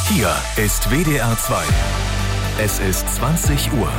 Hier ist WDR 2. Es ist 20 Uhr.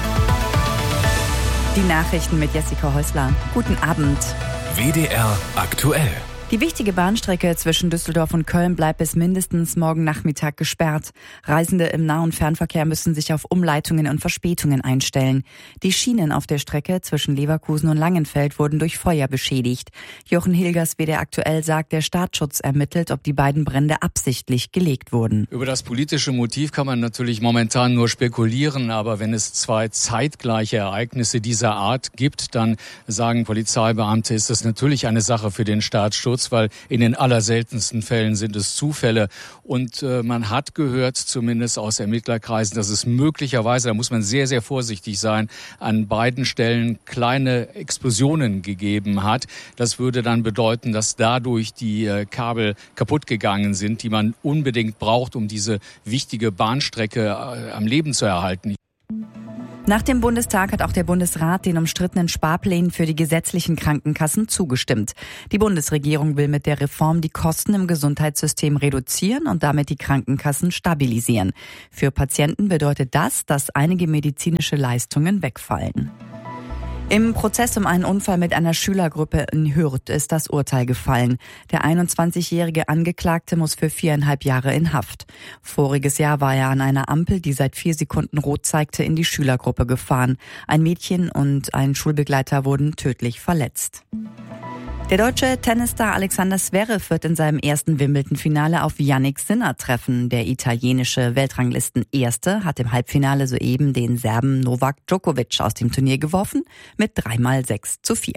Die Nachrichten mit Jessica Häusler. Guten Abend. WDR aktuell. Die wichtige Bahnstrecke zwischen Düsseldorf und Köln bleibt bis mindestens morgen Nachmittag gesperrt. Reisende im Nah- und Fernverkehr müssen sich auf Umleitungen und Verspätungen einstellen. Die Schienen auf der Strecke zwischen Leverkusen und Langenfeld wurden durch Feuer beschädigt. Jochen Hilgers, WDR aktuell, sagt, der Staatsschutz ermittelt, ob die beiden Brände absichtlich gelegt wurden. Über das politische Motiv kann man natürlich momentan nur spekulieren, aber wenn es zwei zeitgleiche Ereignisse dieser Art gibt, dann sagen Polizeibeamte, ist das natürlich eine Sache für den Staatsschutz, weil in den allerseltensten Fällen sind es Zufälle. Und man hat gehört, zumindest aus Ermittlerkreisen, dass es möglicherweise, da muss man sehr, sehr vorsichtig sein, an beiden Stellen kleine Explosionen gegeben hat. Das würde dann bedeuten, dass dadurch die Kabel kaputt gegangen sind, die man unbedingt braucht, um diese wichtige Bahnstrecke am Leben zu erhalten. Nach dem Bundestag hat auch der Bundesrat den umstrittenen Sparplänen für die gesetzlichen Krankenkassen zugestimmt. Die Bundesregierung will mit der Reform die Kosten im Gesundheitssystem reduzieren und damit die Krankenkassen stabilisieren. Für Patienten bedeutet das, dass einige medizinische Leistungen wegfallen. Im Prozess um einen Unfall mit einer Schülergruppe in Hürth ist das Urteil gefallen. Der 21-jährige Angeklagte muss für 4,5 Jahre in Haft. Voriges Jahr war er an einer Ampel, die seit 4 Sekunden rot zeigte, in die Schülergruppe gefahren. Ein Mädchen und ein Schulbegleiter wurden tödlich verletzt. Der deutsche Tennisstar Alexander Zverev wird in seinem ersten Wimbledon-Finale auf Jannik Sinner treffen. Der italienische Weltranglisten-Erste hat im Halbfinale soeben den Serben Novak Djokovic aus dem Turnier geworfen mit 3x6:4.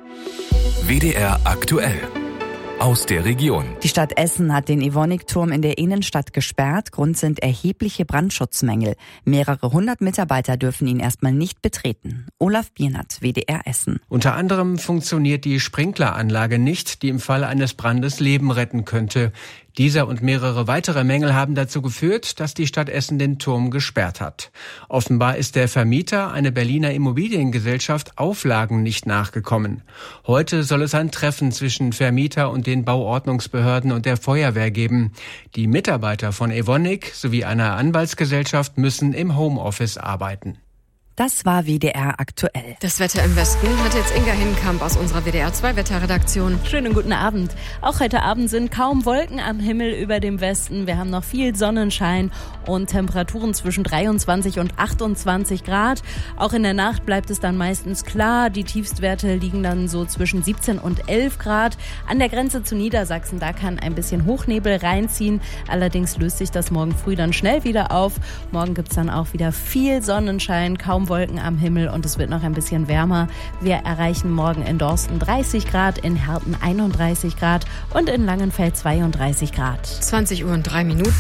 WDR aktuell. Aus der Region. Die Stadt Essen hat den Evonik-Turm in der Innenstadt gesperrt. Grund sind erhebliche Brandschutzmängel. Mehrere 100 Mitarbeiter dürfen ihn erstmal nicht betreten. Olaf Biernat, WDR Essen. Unter anderem funktioniert die Sprinkleranlage nicht, die im Fall eines Brandes Leben retten könnte. Dieser und mehrere weitere Mängel haben dazu geführt, dass die Stadt Essen den Turm gesperrt hat. Offenbar ist der Vermieter, eine Berliner Immobiliengesellschaft, Auflagen nicht nachgekommen. Heute soll es ein Treffen zwischen Vermieter und den Bauordnungsbehörden und der Feuerwehr geben. Die Mitarbeiter von Evonik sowie einer Anwaltsgesellschaft müssen im Homeoffice arbeiten. Das war WDR aktuell. Das Wetter im Westen hat jetzt Inga Hinkamp aus unserer WDR 2 Wetterredaktion. Schönen guten Abend. Auch heute Abend sind kaum Wolken am Himmel über dem Westen. Wir haben noch viel Sonnenschein und Temperaturen zwischen 23 und 28 Grad. Auch in der Nacht bleibt es dann meistens klar. Die Tiefstwerte liegen dann so zwischen 17 und 11 Grad. An der Grenze zu Niedersachsen, da kann ein bisschen Hochnebel reinziehen. Allerdings löst sich das morgen früh dann schnell wieder auf. Morgen gibt's dann auch wieder viel Sonnenschein, kaum Wolken am Himmel und es wird noch ein bisschen wärmer. Wir erreichen morgen in Dorsten 30 Grad, in Herten 31 Grad und in Langenfeld 32 Grad. 20 Uhr und 3 Minuten.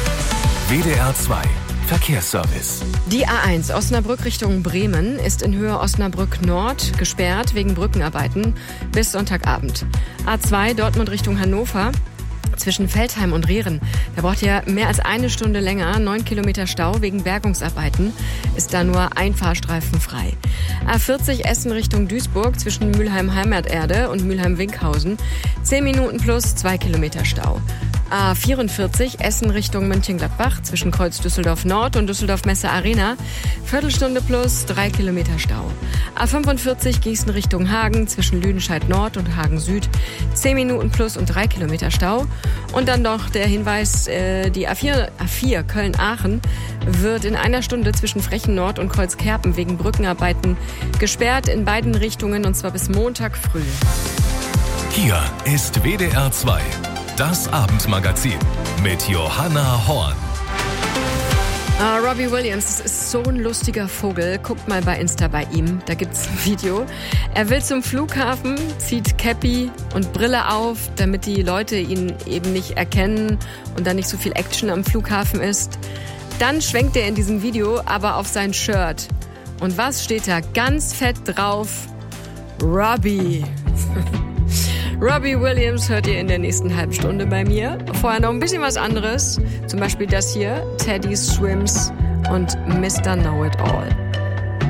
WDR 2 Verkehrsservice. Die A1 Osnabrück Richtung Bremen ist in Höhe Osnabrück Nord gesperrt wegen Brückenarbeiten bis Sonntagabend. A2 Dortmund Richtung Hannover zwischen Veltheim und Rehren. Da braucht ihr mehr als eine Stunde länger. 9 Kilometer Stau wegen Bergungsarbeiten. Ist da nur ein Fahrstreifen frei. A40 Essen Richtung Duisburg zwischen Mülheim-Heimaterde und Mülheim-Winkhausen. 10 Minuten plus 2 Kilometer Stau. A44 Essen Richtung Mönchengladbach zwischen Kreuz Düsseldorf Nord und Düsseldorf Messe Arena. Viertelstunde plus 3 Kilometer Stau. A45 Gießen Richtung Hagen zwischen Lüdenscheid Nord und Hagen Süd. 10 Minuten plus und 3 Kilometer Stau. Und dann noch der Hinweis, die A4 Köln-Aachen wird in einer Stunde zwischen Frechen Nord und Kreuzkerpen wegen Brückenarbeiten gesperrt in beiden Richtungen und zwar bis Montag früh. Hier ist WDR 2. Das Abendmagazin mit Johanna Horn. Robbie Williams, das ist so ein lustiger Vogel. Guckt mal bei Insta bei ihm, da gibt's ein Video. Er will zum Flughafen, zieht Cappy und Brille auf, damit die Leute ihn eben nicht erkennen und dann nicht so viel Action am Flughafen ist. Dann schwenkt er in diesem Video aber auf sein Shirt. Und was steht da ganz fett drauf? Robbie. Robbie Williams hört ihr in der nächsten halben Stunde bei mir. Vorher noch ein bisschen was anderes. Zum Beispiel das hier, Teddy Swims und Mr. Know It All.